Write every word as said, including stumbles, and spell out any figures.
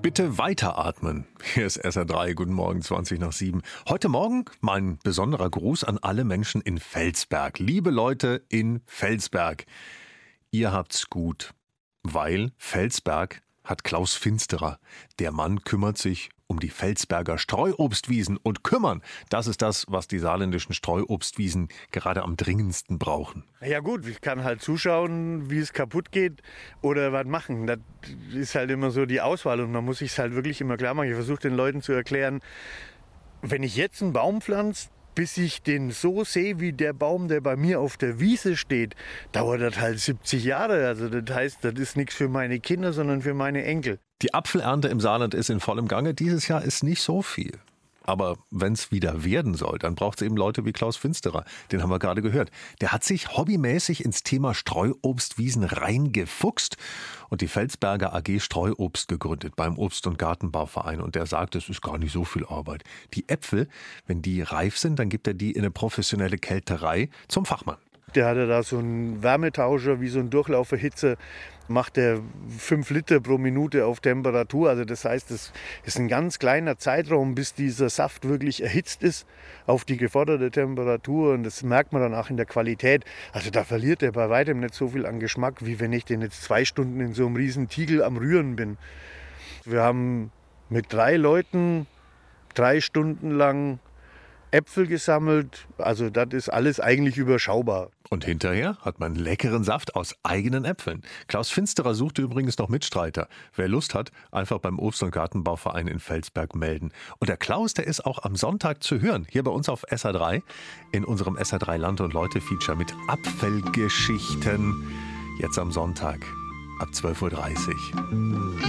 Bitte weiteratmen. Hier ist S R drei, guten Morgen, zwanzig nach sieben. Heute Morgen mein besonderer Gruß an alle Menschen in Felsberg. Liebe Leute in Felsberg, ihr habt's gut, weil Felsberg hat Klaus Finsterer. Der Mann kümmert sich um die Felsberger Streuobstwiesen. Und kümmern, das ist das, was die saarländischen Streuobstwiesen gerade am dringendsten brauchen. Ja gut, ich kann halt zuschauen, wie es kaputt geht oder was machen. Das ist halt immer so die Auswahl und man muss sich halt wirklich immer klar machen. Ich versuche den Leuten zu erklären, wenn ich jetzt einen Baum pflanze, bis ich den so sehe wie der Baum, der bei mir auf der Wiese steht, dauert das halt siebzig Jahre. Also das heißt, das ist nichts für meine Kinder, sondern für meine Enkel. Die Apfelernte im Saarland ist in vollem Gange. Dieses Jahr ist nicht so viel. Aber wenn es wieder werden soll, dann braucht es eben Leute wie Klaus Finsterer. Den haben wir gerade gehört. Der hat sich hobbymäßig ins Thema Streuobstwiesen reingefuchst und die Felsberger A G Streuobst gegründet beim Obst- und Gartenbauverein. Und der sagt, es ist gar nicht so viel Arbeit. Die Äpfel, wenn die reif sind, dann gibt er die in eine professionelle Kälterei zum Fachmann. Der hatte da so einen Wärmetauscher, wie so ein Durchlauferhitzer, macht er fünf Liter pro Minute auf Temperatur. Also das heißt, es ist ein ganz kleiner Zeitraum, bis dieser Saft wirklich erhitzt ist auf die geforderte Temperatur. Und das merkt man dann auch in der Qualität. Also da verliert er bei weitem nicht so viel an Geschmack, wie wenn ich den jetzt zwei Stunden in so einem riesen Tiegel am Rühren bin. Wir haben mit drei Leuten drei Stunden lang Äpfel gesammelt, also das ist alles eigentlich überschaubar. Und hinterher hat man leckeren Saft aus eigenen Äpfeln. Klaus Finsterer sucht übrigens noch Mitstreiter. Wer Lust hat, einfach beim Obst- und Gartenbauverein in Felsberg melden. Und der Klaus, der ist auch am Sonntag zu hören, hier bei uns auf S R drei, in unserem S R drei Land- und Leute-Feature mit Apfelgeschichten. Jetzt am Sonntag ab zwölf Uhr dreißig.